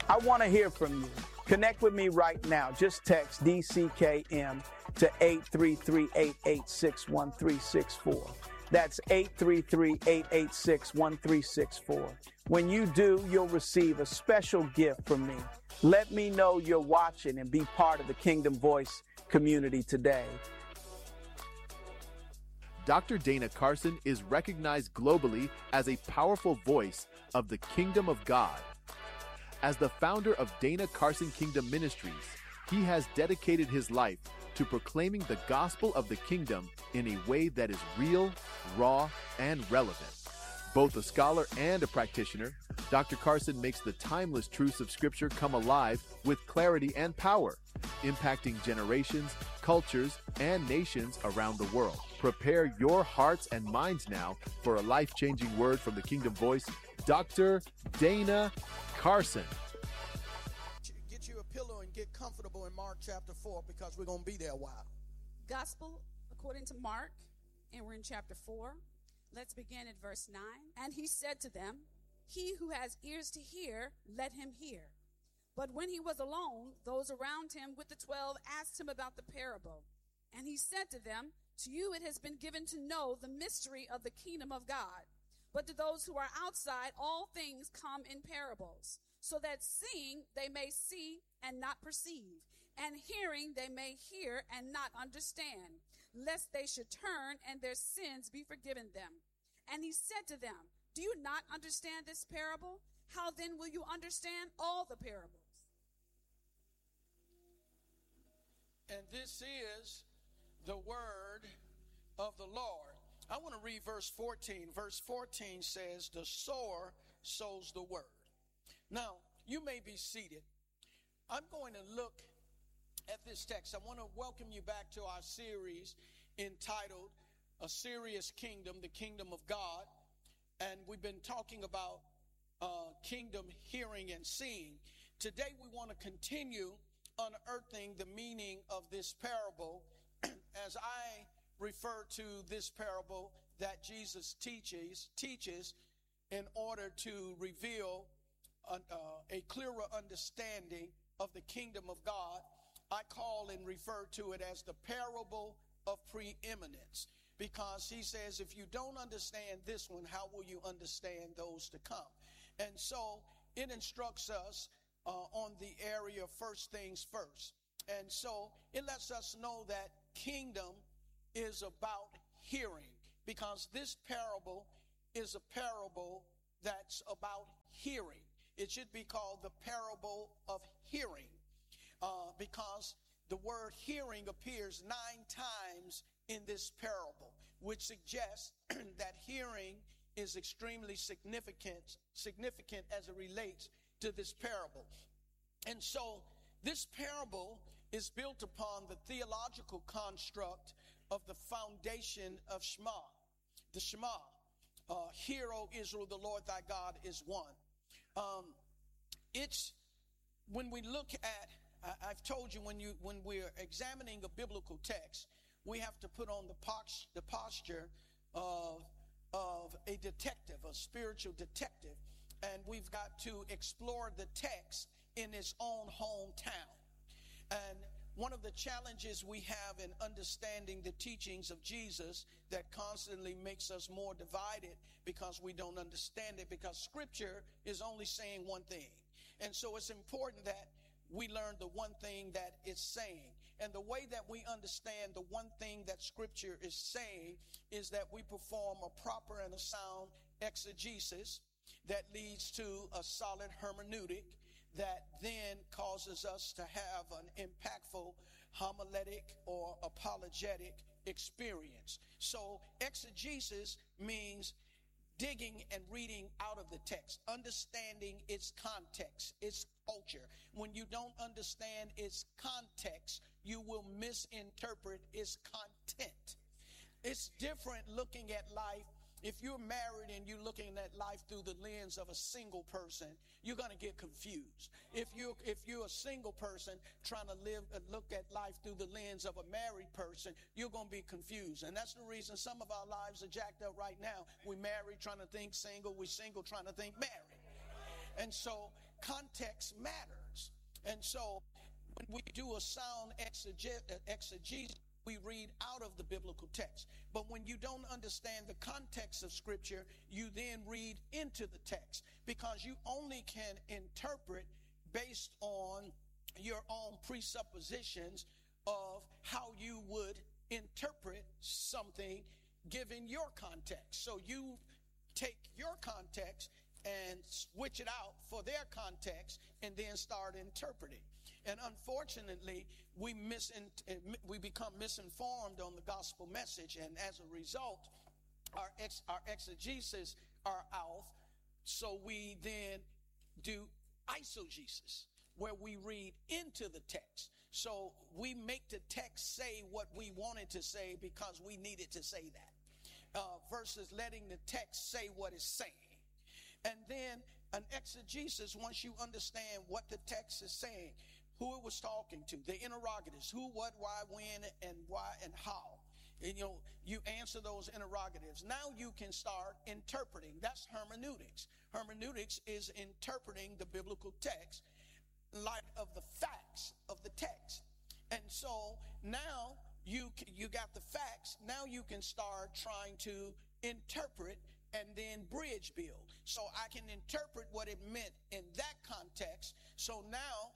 I want to hear from you. Connect with me right now. Just text DCKM to 833-886-1364. That's 833-886-1364. When you do, you'll receive a special gift from me. Let me know you're watching and be part of the Kingdom Voice community today. Dr. Dana Carson is recognized globally as a powerful voice of the Kingdom of God. As the founder of Dana Carson Kingdom Ministries, he has dedicated his life to proclaiming the gospel of the kingdom in a way that is real, raw, and relevant. Both a scholar and a practitioner, Dr. Carson makes the timeless truths of Scripture come alive with clarity and power, impacting generations, cultures, and nations around the world. Prepare your hearts and minds now for a life-changing word from the Kingdom Voice, Dr. Dana Carson. Get you a pillow and get comfortable in Mark chapter 4 because we're going to be there a while. Gospel according to Mark, and we're in chapter 4. Let's begin at verse 9. And he said to them, "He who has ears to hear, let him hear." But when he was alone, those around him with the 12 asked him about the parable. And he said to them, "To you it has been given to know the mystery of the kingdom of God. But to those who are outside, all things come in parables, so that seeing they may see and not perceive, and hearing they may hear and not understand, lest they should turn and their sins be forgiven them." And he said to them, "Do you not understand this parable? How then will you understand all the parables?" And this is the word of the Lord. I want to read verse 14. Verse 14 says, "The sower sows the word." Now, you may be seated. I'm going to look at this text. I want to welcome you back to our series entitled A Serious Kingdom, the Kingdom of God. And we've been talking about kingdom hearing and seeing. Today we want to continue unearthing the meaning of this parable as I refer to this parable that Jesus teaches in order to reveal a clearer understanding of the kingdom of God. I call and refer to it as the parable of preeminence, because he says if you don't understand this one, how will you understand those to come? And so it instructs us on the area of first things first. And so it lets us know that kingdom is about hearing, because this parable is a parable that's about hearing. It should be called the parable of hearing, because the word hearing appears 9 times in this parable, which suggests that hearing is extremely significant as it relates to this parable. And so this parable is built upon the theological construct of the foundation of Shema. The Shema, hear, O Israel, the Lord thy God is one. It's when we look at, I've told you, when we're examining a biblical text, we have to put on the posture of a detective, a spiritual detective, and we've got to explore the text in its own hometown. And one of the challenges we have in understanding the teachings of Jesus that constantly makes us more divided because we don't understand it, because Scripture is only saying one thing. And so it's important that we learn the one thing that it's saying. And the way that we understand the one thing that Scripture is saying is that we perform a proper and a sound exegesis that leads to a solid hermeneutic that then causes us to have an impactful homiletic or apologetic experience. So exegesis means digging and reading out of the text, understanding its context, its culture. When you don't understand its context, you will misinterpret its content. It's different looking at life. If you're married and you're looking at life through the lens of a single person, you're going to get confused. If you're a single person trying to look at life through the lens of a married person, you're going to be confused. And that's the reason some of our lives are jacked up right now. We're married trying to think single. We're single trying to think married. And so context matters. And so when we do a sound exegesis, we read out of the biblical text. But when you don't understand the context of Scripture, you then read into the text, because you only can interpret based on your own presuppositions of how you would interpret something given your context. So you take your context and switch it out for their context and then start interpreting. And unfortunately, we become misinformed on the gospel message, and as a result, our exegesis are off. So we then do eisegesis, where we read into the text. So we make the text say what we wanted to say because we needed to say that, versus letting the text say what it's saying. And then an exegesis, once you understand what the text is saying, who it was talking to, the interrogatives, who, what, why, when, and why, and how. And, you answer those interrogatives. Now you can start interpreting. That's hermeneutics. Hermeneutics is interpreting the biblical text in light of the facts of the text. And so now you got the facts. Now you can start trying to interpret and then bridge build. So I can interpret what it meant in that context. So now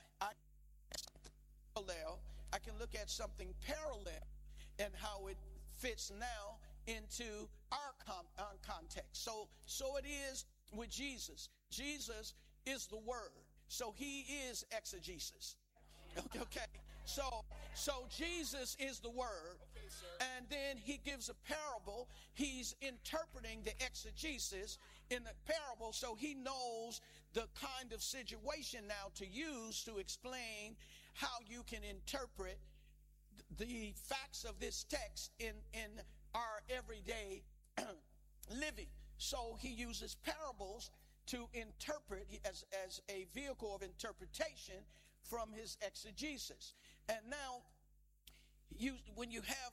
I can look at something parallel and how it fits now into our context. So it is with Jesus. Jesus is the Word. So he is exegesis. Okay. So Jesus is the Word. And then he gives a parable. He's interpreting the exegesis in the parable, so he knows the kind of situation now to use to explain how you can interpret the facts of this text in our everyday living. So he uses parables to interpret as a vehicle of interpretation from his exegesis. And now, when you have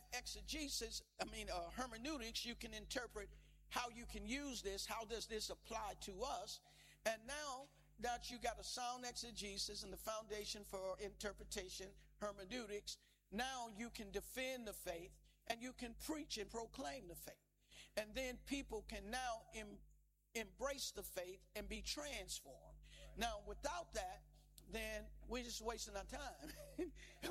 hermeneutics, you can interpret how you can use this. How does this apply to us? And now that you got a sound exegesis and the foundation for interpretation, hermeneutics, now you can defend the faith and you can preach and proclaim the faith. And then people can now embrace the faith and be transformed. Now, without that, then we're just wasting our time.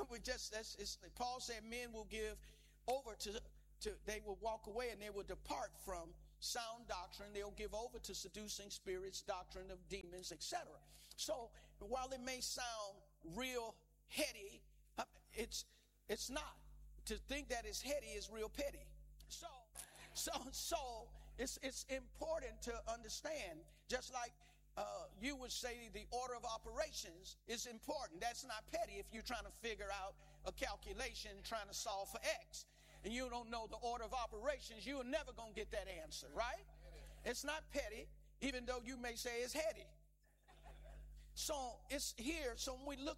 Paul said men will give over to they will walk away and they will depart from sound doctrine. They'll give over to seducing spirits, doctrine of demons, etc. So while it may sound real heady, it's not. To think that it's heady is real petty. So it's important to understand, just like you would say the order of operations is important. That's not petty. If you're trying to figure out a calculation, trying to solve for X, and you don't know the order of operations, you're never going to get that answer, right? It's not petty, even though you may say it's heady. So it's here. So when we look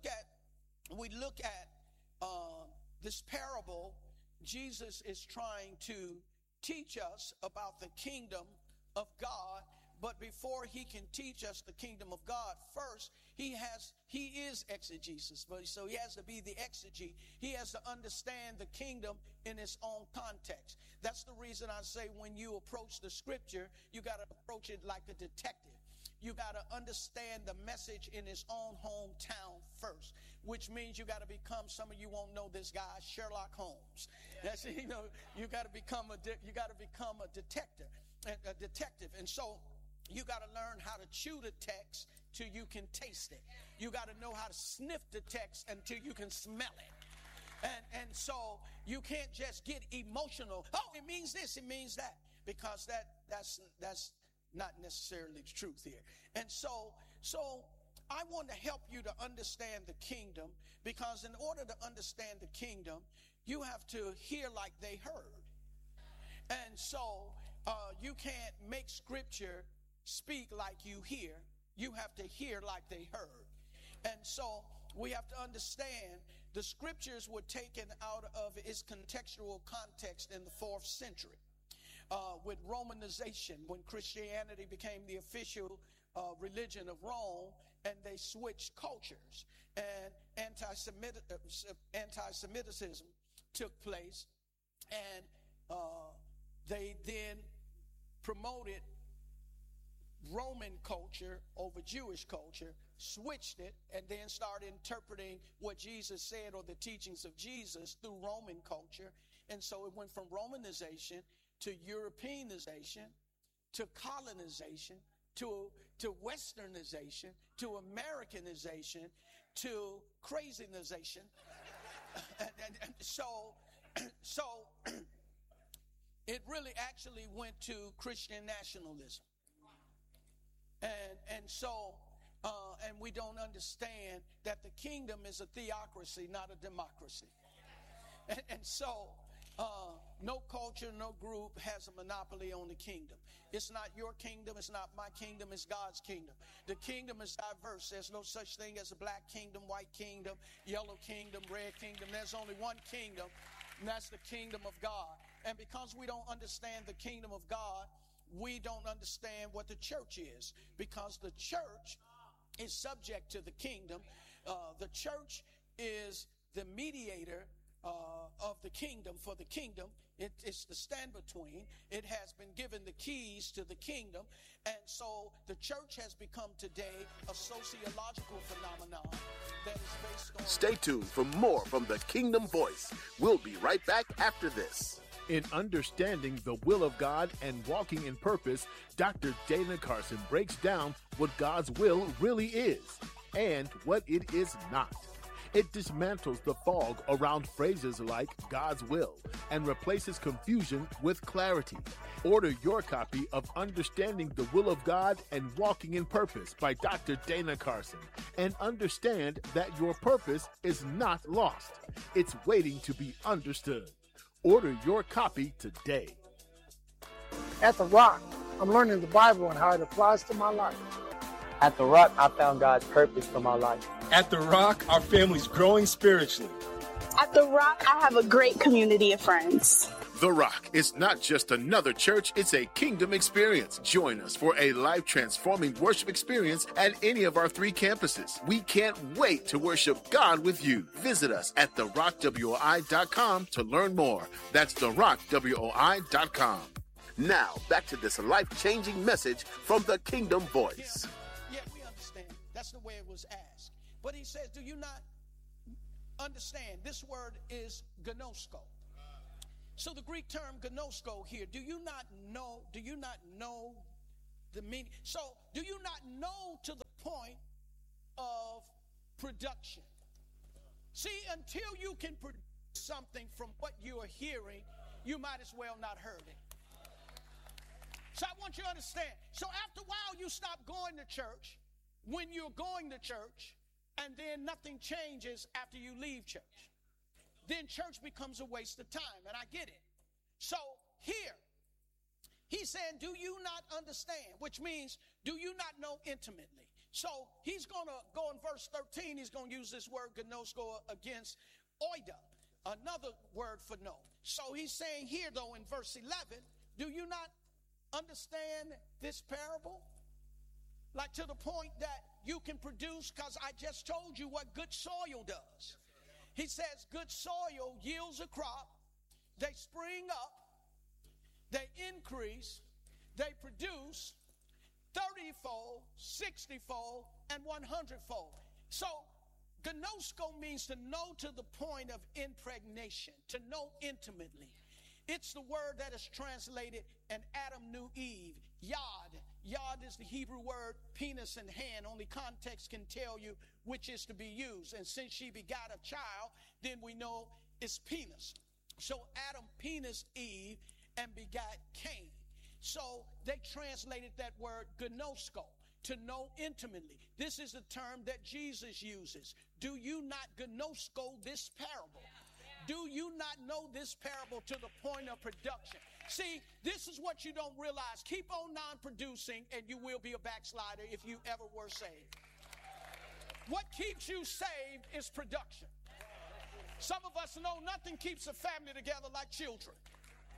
at this parable, Jesus is trying to teach us about the kingdom of God. But before he can teach us the kingdom of God, first, he is exegesis. So he has to be the exegete. He has to understand the kingdom in its own context. That's the reason I say when you approach the scripture, you got to approach it like a detective. You got to understand the message in its own hometown first, which means you got to become, some of you won't know this guy, Sherlock Holmes. That's, you got to become a detective. And so you got to learn how to chew the text till you can taste it. You got to know how to sniff the text until you can smell it. And so you can't just get emotional. Oh, it means this, it means that, because that's not necessarily the truth here. And so I want to help you to understand the kingdom, because in order to understand the kingdom, you have to hear like they heard. And so you can't make scripture speak like you hear. You have to hear like they heard. And so we have to understand the scriptures were taken out of its contextual context in the 4th century with Romanization, when Christianity became the official religion of Rome, and they switched cultures, and anti-Semitism took place, and they then promoted Roman culture over Jewish culture, switched it, and then started interpreting what Jesus said or the teachings of Jesus through Roman culture. And so it went from Romanization to Europeanization to colonization to Westernization to Americanization to crazynization. and so it really actually went to Christian nationalism. And so we don't understand that the kingdom is a theocracy, not a democracy. And so no culture, no group has a monopoly on the kingdom. It's not your kingdom, it's not my kingdom, it's God's kingdom. The kingdom is diverse. There's no such thing as a black kingdom, white kingdom, yellow kingdom, red kingdom. There's only one kingdom, and that's the kingdom of God. And because we don't understand the kingdom of God, we don't understand what the church is, because the church is subject to the kingdom. The church is the mediator of the kingdom for the kingdom. It's the stand-between. It has been given the keys to the kingdom. And so the church has become today a sociological phenomenon that is based on... Stay tuned for more from the Kingdom Voice. We'll be right back after this. In understanding the will of God and walking in purpose, Dr. Dana Carson breaks down what God's will really is and what it is not. It dismantles the fog around phrases like God's will and replaces confusion with clarity. Order your copy of Understanding the Will of God and Walking in Purpose by Dr. Dana Carson, and understand that your purpose is not lost. It's waiting to be understood. Order your copy today. At The Rock, I'm learning the Bible and how it applies to my life. At The Rock, I found God's purpose for my life. At The Rock, our family's growing spiritually. At The Rock, I have a great community of friends. The Rock is not just another church, it's a kingdom experience. Join us for a life-transforming worship experience at any of our 3 campuses. We can't wait to worship God with you. Visit us at therockWOI.com to learn more. That's therockWOI.com. Now, back to this life-changing message from the Kingdom Voice. Yeah, we understand. That's the way it was asked. But he says, do you not understand? This word is gnosko. So the Greek term gnosko here, do you not know the meaning? So do you not know to the point of production? See, until you can produce something from what you are hearing, you might as well not heard it. So I want you to understand. So after a while, you stop going to church when you're going to church, and then nothing changes after you leave church. Then church becomes a waste of time, and I get it. So here, he's saying, do you not understand? Which means, do you not know intimately? So he's going to go in verse 13, he's going to use this word gnosko against oida, another word for know. So he's saying here, though, in verse 11, do you not understand this parable? Like to the point that you can produce, because I just told you what good soil does. He says good soil yields a crop. They spring up, they increase, they produce 30-fold, 60-fold, and 100-fold. So gnosko means to know to the point of impregnation, to know intimately. It's the word that is translated, and Adam knew Eve, yod. Yod is the Hebrew word penis and hand. Only context can tell you which is to be used. And since she begot a child, then we know it's penis. So Adam penis Eve and begot Cain. So they translated that word gnosko, to know intimately. This is a term that Jesus uses. Do you not gnosko this parable? Do you not know this parable to the point of production? See, this is what you don't realize. Keep on non-producing and you will be a backslider if you ever were saved. What keeps you saved is production. Some of us know nothing keeps a family together like children.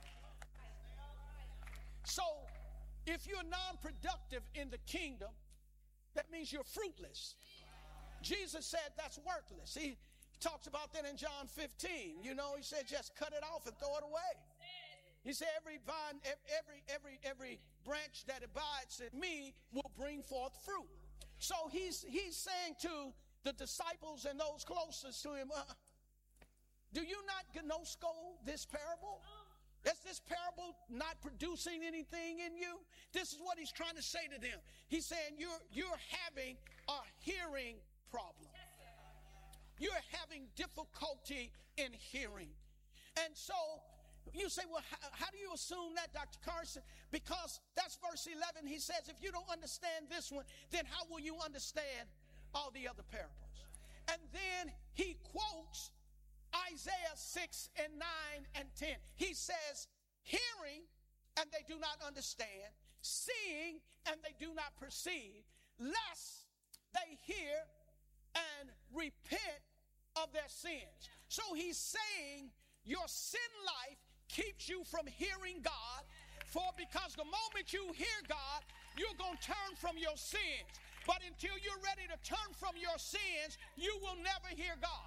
So if you're non-productive in the kingdom, That means you're fruitless. Jesus said that's worthless. He talks about that in John 15. You know, he said just cut it off and throw it away. He said every vine, every branch that abides in me will bring forth fruit. So he's saying to the disciples and those closest to him, do you not gnosko this parable? Is this parable not producing anything in you? This is what he's trying to say to them. He's saying you're having a hearing problem. You're having difficulty in hearing. And so you say, well, how do you assume that, Dr. Carson? Because that's verse 11. He says, if you don't understand this one, then how will you understand all the other parables? And then he quotes Isaiah 6 and 9 and 10. He says, hearing and they do not understand, seeing and they do not perceive, lest they hear and repent of their sins. So he's saying your sin life keeps you from hearing God, for because the moment you hear God, you're going to turn from your sins. But until you're ready to turn from your sins, you will never hear God.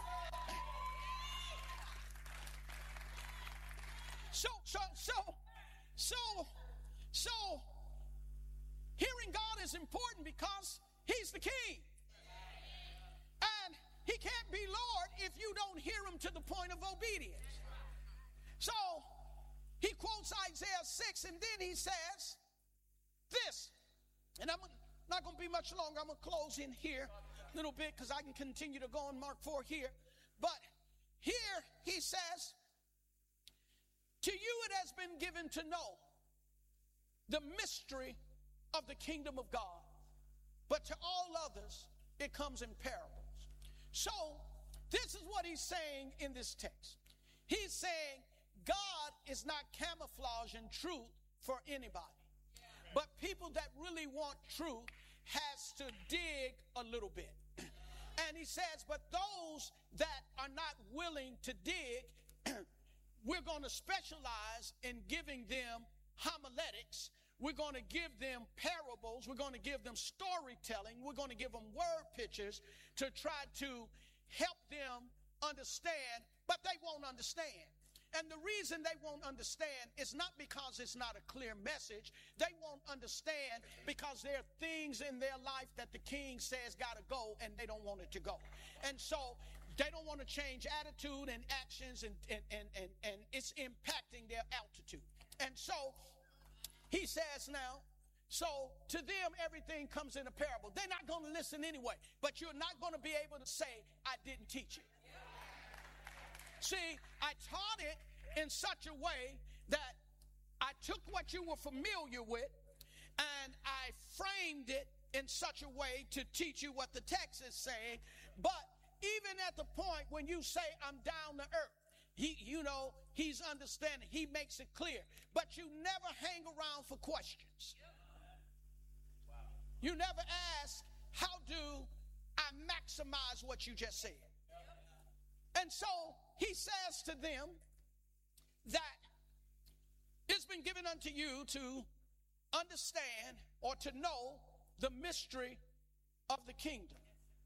So hearing God is important because he's the king. And he can't be Lord if you don't hear him to the point of obedience. So he quotes Isaiah 6 and then he says this, and I'm not going to be much longer. I'm going to close in here a little bit because I can continue to go on Mark 4 here. But here he says, to you it has been given to know the mystery of the kingdom of God, but to all others it comes in parables. So this is what he's saying in this text. He's saying God is not camouflaging truth for anybody. But people that really want truth has to dig a little bit. And he says, but those that are not willing to dig, we're going to specialize in giving them homiletics. We're going to give them parables. We're going to give them storytelling. We're going to give them word pictures to try to help them understand, but they won't understand. And the reason they won't understand is not because it's not a clear message. They won't understand because there are things in their life that the king says got to go and they don't want it to go. And so they don't want to change attitude and actions and it's impacting their altitude. And so he says now, so to them everything comes in a parable. They're not going to listen anyway, but you're not going to be able to say, I didn't teach it. See, I taught it in such a way that I took what you were familiar with and I framed it in such a way to teach you what the text is saying. But even at the point when you say I'm down to earth, he's understanding. He makes it clear. But you never hang around for questions. You never ask, how do I maximize what you just said? And so he says to them that it's been given unto you to understand or to know the mystery of the kingdom.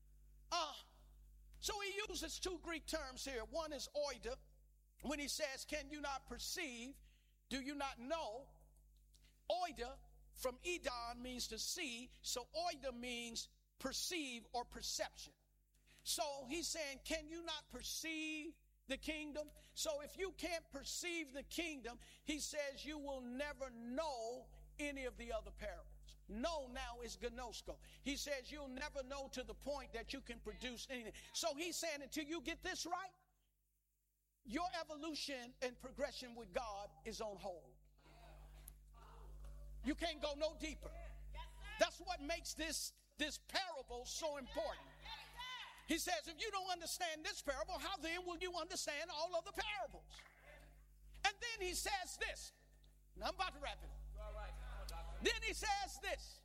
So he uses two Greek terms here. One is oida, when he says, can you not perceive? Do you not know? Oida from Edon means to see, so oida means perceive or perception. So he's saying, can you not perceive the kingdom? So if you can't perceive the kingdom, he says you will never know any of the other parables. Know now is gnosko. He says you'll never know to the point that you can produce anything. So he's saying until you get this right, your evolution and progression with God is on hold. You can't go no deeper. That's what makes this parable so important. He says, if you don't understand this parable, how then will you understand all other parables? And then he says this. And I'm about to wrap it up. Then he says this.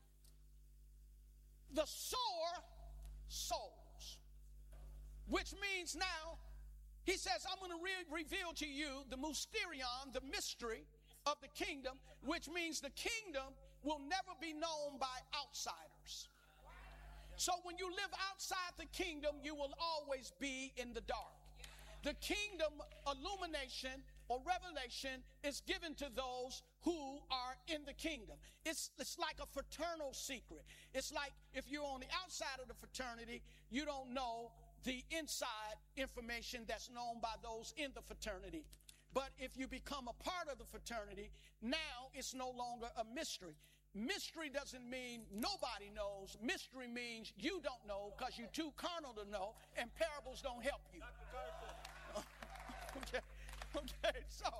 The sower sows. Which means now, he says, I'm going to reveal to you the mysterion, the mystery of the kingdom, which means the kingdom will never be known by outsiders. So when you live outside the kingdom, you will always be in the dark. The kingdom illumination or revelation is given to those who are in the kingdom. It's like a fraternal secret. It's like if you're on the outside of the fraternity, you don't know the inside information that's known by those in the fraternity. But if you become a part of the fraternity, now it's no longer a mystery. Mystery doesn't mean nobody knows. Mystery means you don't know because you're too carnal to know, and parables don't help you. Okay,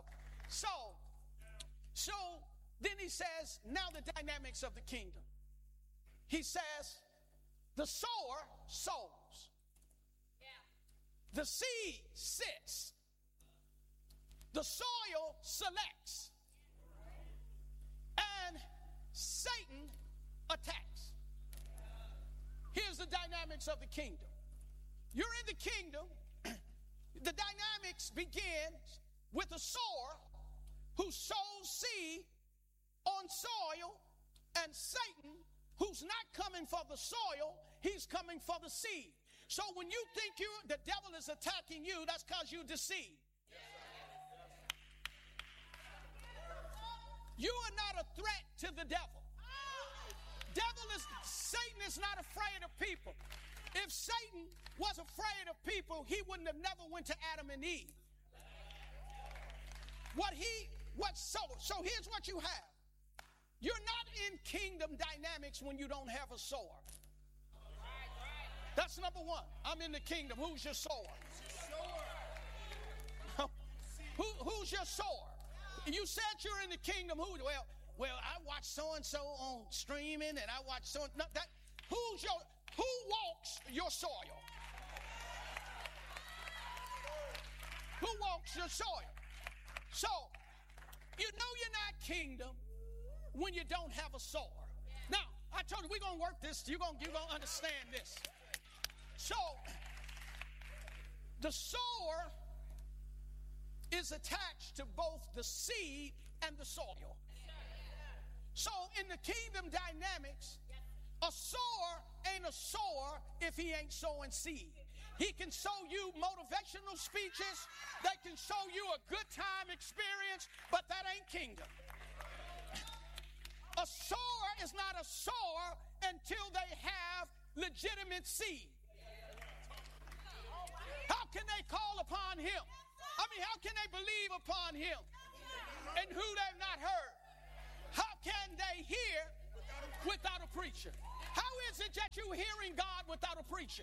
so then he says, now the dynamics of the kingdom. He says, the sower sows. The seed sits. The soil selects. And Satan attacks. Here's the dynamics of the kingdom. You're in the kingdom. The dynamics begins with a sower who sows seed on soil, and Satan, who's not coming for the soil, he's coming for the seed. So when you think the devil is attacking you, that's because you deceived. You are not a threat to the devil. Satan is not afraid of people. If Satan was afraid of people, he wouldn't have never went to Adam and Eve. So here's what you have. You're not in kingdom dynamics when you don't have a sower. That's number one. I'm in the kingdom. Who's your sower? Who's your sower? You said you're in the kingdom. Well, I watch so-and-so on streaming, and I watch who walks your soil? Who walks your soil? So, you know you're not kingdom when you don't have a sower. Now, I told you we're going to work this. You're going to understand this. So, the sower is attached to both the seed and the soil. So, in the kingdom dynamics, a sower ain't a sower if he ain't sowing seed. He can sow you motivational speeches. They can show you a good time experience, but that ain't kingdom. A sower is not a sower until they have legitimate seed. How can they call upon him? How can they believe upon him and who they've not heard? How can they hear without a preacher? How is it that you're hearing God without a preacher?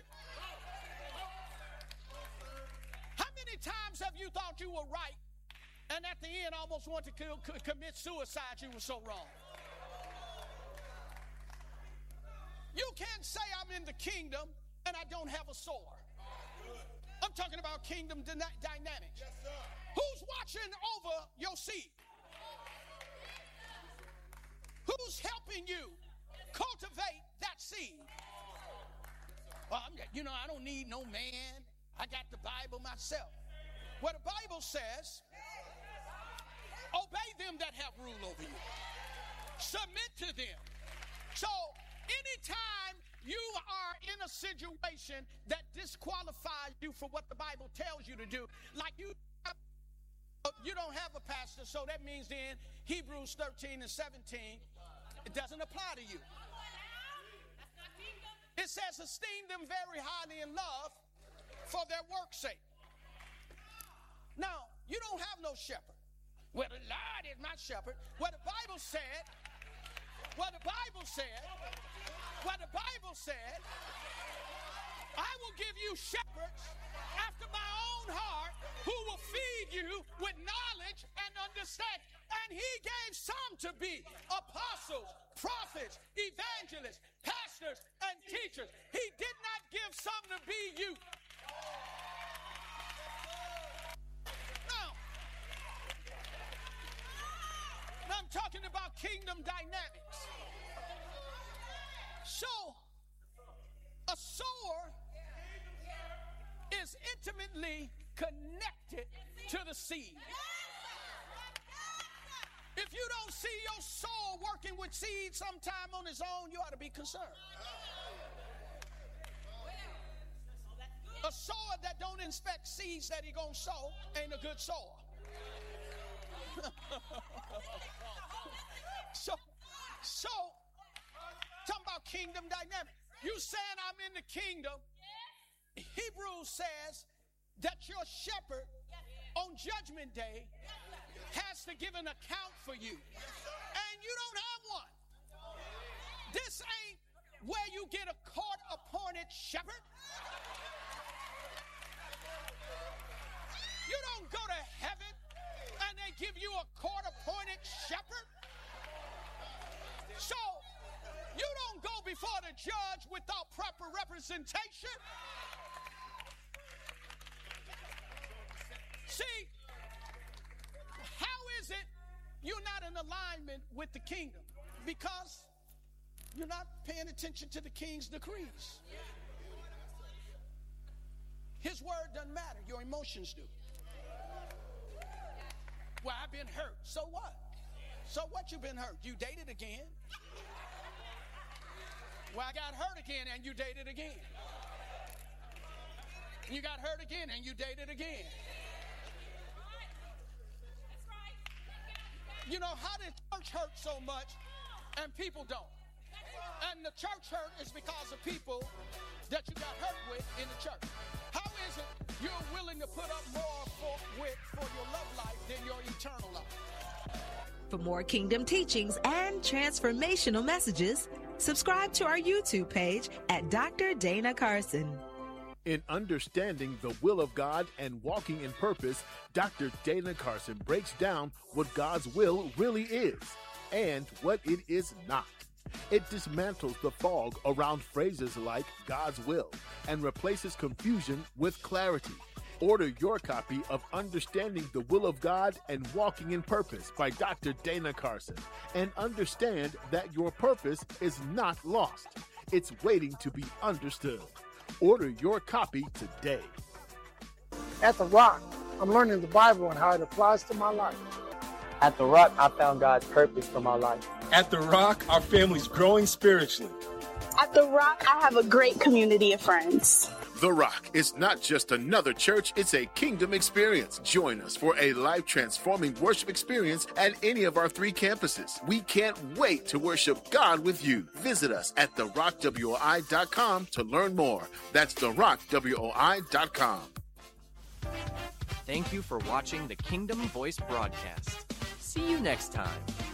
How many times have you thought you were right and at the end almost want to commit suicide? You were so wrong. You can't say I'm in the kingdom and I don't have a sower. I'm talking about kingdom dynamics. Yes, sir. Who's watching over your seed? Who's helping you cultivate that seed? Well, I don't need no man. I got the Bible myself. Well, the Bible says, obey them that have rule over you. Submit to them. So, anytime you are in a situation that disqualifies you for what the Bible tells you to do, like you don't have a pastor, so that means then Hebrews 13 and 17, it doesn't apply to you. It says, esteem them very highly in love for their work's sake. Now, you don't have no shepherd. Well, the Lord is my shepherd. The Bible said, I will give you shepherds after my own heart who will feed you with knowledge and understanding. And he gave some to be apostles, prophets, evangelists, pastors, and teachers. He did not give some to be you. Now I'm talking about kingdom dynamics. So, a sower is intimately connected to the seed. If If you don't see your soul working with seed sometime on his own, you ought to be concerned. A sower that don't inspect seeds that he gonna sow ain't a good sower. So, talking about kingdom dynamic. You saying I'm in the kingdom. Hebrews says that your shepherd on judgment day has to give an account for you. And you don't have one. This ain't where you get a court-appointed shepherd. You don't go to heaven and they give you a court-appointed shepherd. So, you don't go before the judge without proper representation. See, how is it you're not in alignment with the kingdom? Because you're not paying attention to the king's decrees. His word doesn't matter. Your emotions do. Well, I've been hurt. So what? So what you been hurt? You dated again. Well, I got hurt again and you dated again. You got hurt again and you dated again. You know, how did church hurt so much and people don't? And the church hurt is because of people that you got hurt with in the church. How is it you're willing to put up more for your love life than your eternal life? For more kingdom teachings and transformational messages, subscribe to our YouTube page at Dr. Dana Carson. In understanding the will of God and walking in purpose, Dr. Dana Carson breaks down what God's will really is and what it is not. It dismantles the fog around phrases like God's will and replaces confusion with clarity. Order your copy of Understanding the Will of God and Walking in Purpose by Dr. Dana Carson, and understand that your purpose is not lost. It's waiting to be understood. Order your copy today. At The Rock, I'm learning the Bible and how it applies to my life. At The Rock, I found God's purpose for my life. At The Rock, our family's growing spiritually. At The Rock, I have a great community of friends. The Rock is not just another church, it's a kingdom experience. Join us for a life-transforming worship experience at any of our 3 campuses. We can't wait to worship God with you. Visit us at therockWOI.com to learn more. That's therockWOI.com. Thank you for watching the Kingdom Voice broadcast. See you next time.